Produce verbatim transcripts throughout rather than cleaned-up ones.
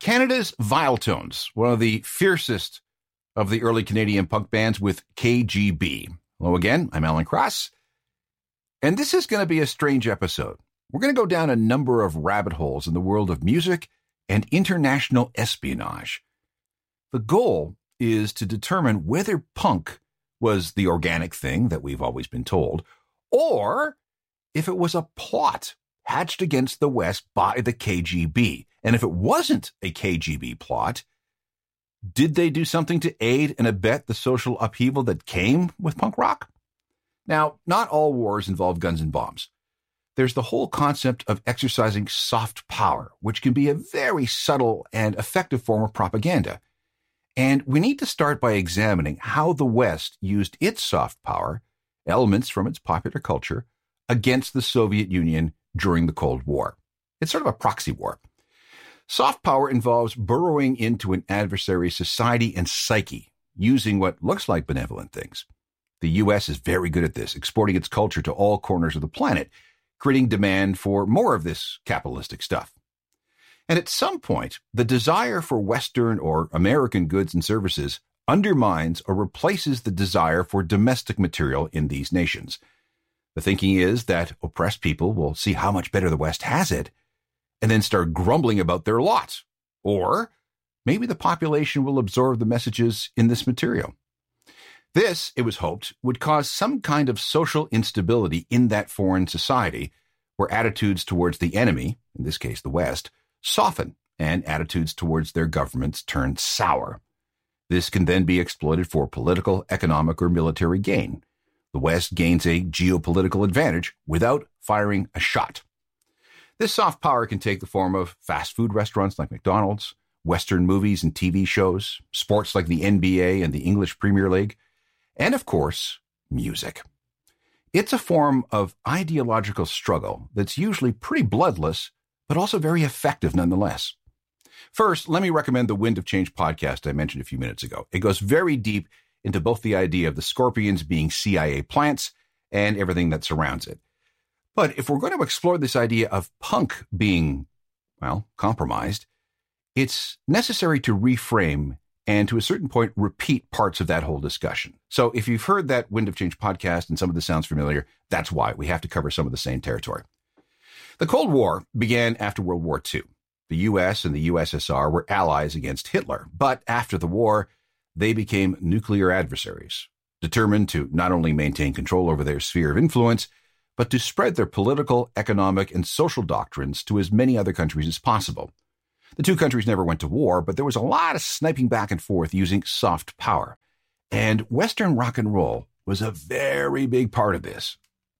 Canada's Viletones, one of the fiercest of the early Canadian punk bands with K G B. Hello again, I'm Alan Cross, and this is going to be a strange episode. We're going to go down a number of rabbit holes in the world of music and international espionage. The goal is to determine whether punk was the organic thing that we've always been told, or if it was a plot hatched against the West by the K G B. And if it wasn't a K G B plot, did they do something to aid and abet the social upheaval that came with punk rock? Now, not all wars involve guns and bombs. There's the whole concept of exercising soft power, which can be a very subtle and effective form of propaganda. And we need to start by examining how the West used its soft power, elements from its popular culture, against the Soviet Union during the Cold War. It's sort of a proxy war. Soft power involves burrowing into an adversary's society and psyche, using what looks like benevolent things. The U S is very good at this, exporting its culture to all corners of the planet, creating demand for more of this capitalistic stuff. And at some point, the desire for Western or American goods and services undermines or replaces the desire for domestic material in these nations. The thinking is that oppressed people will see how much better the West has it, and then start grumbling about their lot. Or maybe the population will absorb the messages in this material. This, it was hoped, would cause some kind of social instability in that foreign society, where attitudes towards the enemy, in this case the West, soften, and attitudes towards their governments turn sour. This can then be exploited for political, economic, or military gain. The West gains a geopolitical advantage without firing a shot. This soft power can take the form of fast food restaurants like McDonald's, Western movies and T V shows, sports like the N B A and the English Premier League, and of course, music. It's a form of ideological struggle that's usually pretty bloodless, but also very effective nonetheless. First, let me recommend the Wind of Change podcast I mentioned a few minutes ago. It goes very deep into both the idea of the Scorpions being C I A plants and everything that surrounds it. But if we're going to explore this idea of punk being, well, compromised, it's necessary to reframe and to a certain point repeat parts of that whole discussion. So if you've heard that Wind of Change podcast and some of this sounds familiar, that's why we have to cover some of the same territory. The Cold War began after World War Two. The U S and the U S S R were allies against Hitler, but after the war, they became nuclear adversaries, determined to not only maintain control over their sphere of influence, but to spread their political, economic, and social doctrines to as many other countries as possible. The two countries never went to war, but there was a lot of sniping back and forth using soft power. And Western rock and roll was a very big part of this.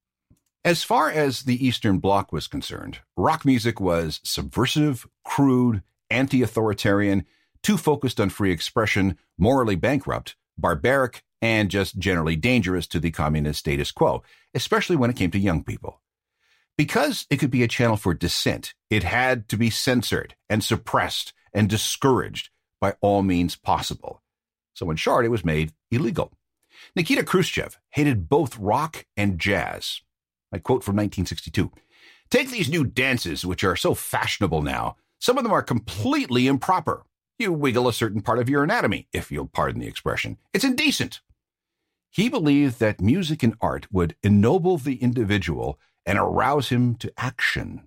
As far as the Eastern Bloc was concerned, rock music was subversive, crude, anti-authoritarian, too focused on free expression, morally bankrupt, barbaric, and just generally dangerous to the communist status quo, especially when it came to young people. Because it could be a channel for dissent, it had to be censored and suppressed and discouraged by all means possible. So in short, it was made illegal. Nikita Khrushchev hated both rock and jazz. I quote from nineteen sixty-two, "Take these new dances, which are so fashionable now. Some of them are completely improper. You wiggle a certain part of your anatomy, if you'll pardon the expression. It's indecent." He believed that music and art would ennoble the individual and arouse him to action.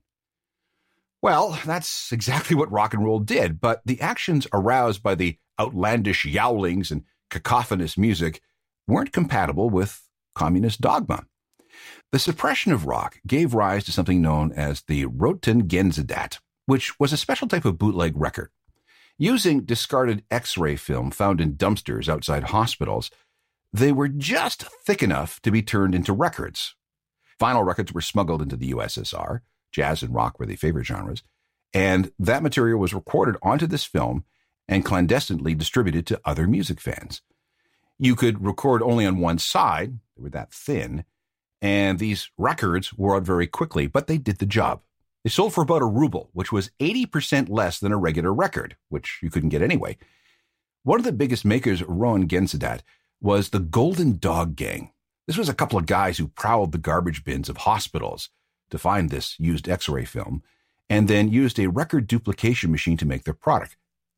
Well, that's exactly what rock and roll did, but the actions aroused by the outlandish yowlings and cacophonous music weren't compatible with communist dogma. The suppression of rock gave rise to something known as the Röntgengesetz, which was a special type of bootleg record. Using discarded X-ray film found in dumpsters outside hospitals, they were just thick enough to be turned into records. Vinyl records were smuggled into the U S S R. Jazz and rock were the favorite genres. And that material was recorded onto this film and clandestinely distributed to other music fans. You could record only on one side. They were that thin. And these records wore out very quickly, but they did the job. They sold for about a ruble, which was eighty percent less than a regular record, which you couldn't get anyway. One of the biggest makers of Röntgengesetz was the Golden Dog Gang. This was a couple of guys who prowled the garbage bins of hospitals to find this used X-ray film, and then used a record duplication machine to make their product.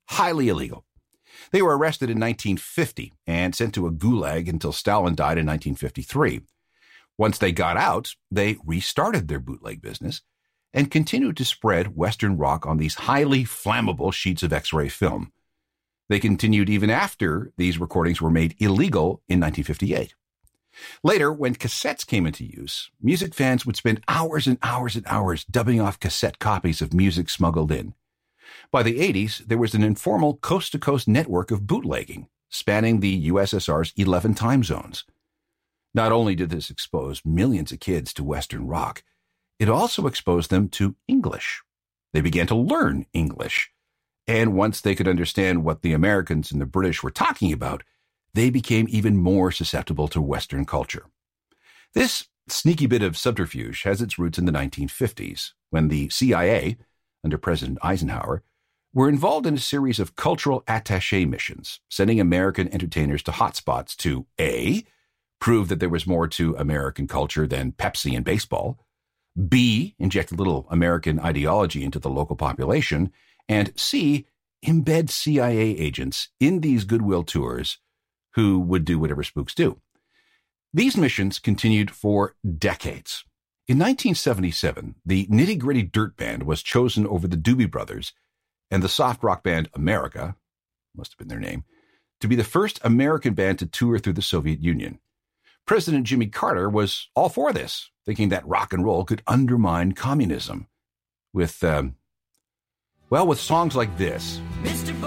highly illegal. They were arrested in nineteen fifty and sent to a gulag until Stalin died in nineteen fifty-three. Once they got out, they restarted their bootleg business and continued to spread Western rock on these highly flammable sheets of X-ray film. They continued even after these recordings were made illegal in nineteen fifty-eight. Later, when cassettes came into use, music fans would spend hours and hours and hours dubbing off cassette copies of music smuggled in. By the eighties, there was an informal coast-to-coast network of bootlegging, spanning the U S S R's eleven time zones. Not only did this expose millions of kids to Western rock, it also exposed them to English. They began to learn English. And once they could understand what the Americans and the British were talking about, they became even more susceptible to Western culture. This sneaky bit of subterfuge has its roots in the nineteen fifties, when the C I A, under President Eisenhower, were involved in a series of cultural attaché missions, sending American entertainers to hotspots to A, prove that there was more to American culture than Pepsi and baseball, B, inject a little American ideology into the local population, and C, embed C I A agents in these goodwill tours who would do whatever spooks do. These missions continued for decades. In nineteen seventy-seven, the Nitty Gritty Dirt Band was chosen over the Doobie Brothers and the soft rock band America, must have been their name, to be the first American band to tour through the Soviet Union. President Jimmy Carter was all for this, thinking that rock and roll could undermine communism. With, um, well, with songs like this. Mister